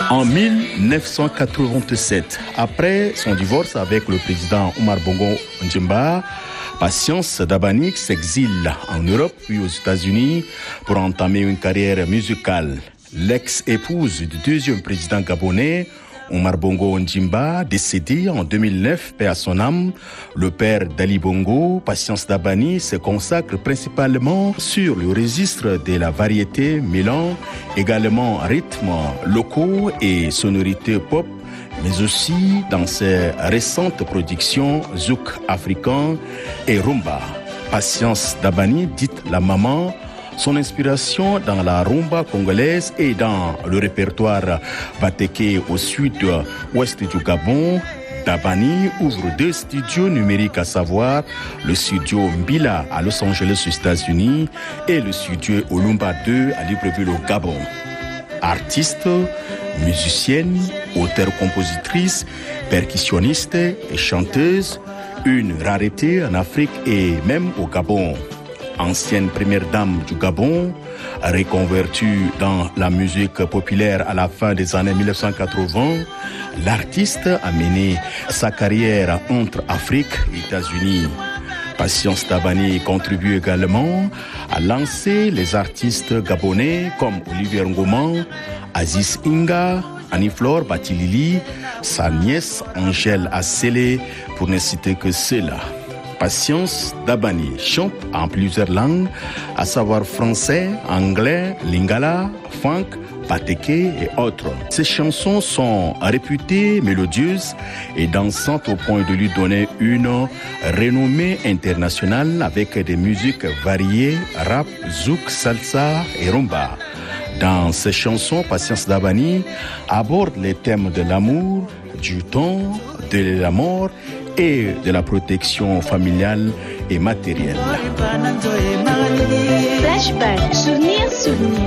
En 1987, après son divorce avec le président Omar Bongo Ondimba, Patience Dabani s'exile en Europe puis aux États-Unis pour entamer une carrière musicale. L'ex-épouse du deuxième président gabonais, Omar Bongo Ondimba, décédé en 2009, paix à son âme, le père d'Ali Bongo, Patience Dabani, se consacre principalement sur le registre de la variété, mêlant également rythmes locaux et sonorités pop, mais aussi dans ses récentes productions zouk africain et rumba. Patience Dabani, dite la maman, son inspiration dans la rumba congolaise et dans le répertoire batéké au sud-ouest du Gabon. Dabani ouvre 2 studios numériques, à savoir le studio Mbila à Los Angeles aux États-Unis et le studio Olumba 2 à Libreville au Gabon. Artiste, musicienne, auteure-compositrice, percussionniste et chanteuse, une rareté en Afrique et même au Gabon. Ancienne première dame du Gabon, reconvertie dans la musique populaire à la fin des années 1980, l'artiste a mené sa carrière entre Afrique et États-Unis. Patience Dabani contribue également à lancer les artistes gabonais comme Olivier Ngoma, Aziz Inga, Annie-Flore Batilili, sa nièce Angèle Assele, pour ne citer que cela. Patience Dabani chante en plusieurs langues, à savoir français, anglais, lingala, funk, batéké et autres. Ses chansons sont réputées mélodieuses et dansantes au point de lui donner une renommée internationale avec des musiques variées, rap, zouk, salsa et rumba. Dans ses chansons, Patience Dabani aborde les thèmes de l'amour, du temps, de la mort et de la protection familiale et matérielle. Flashback, souvenir.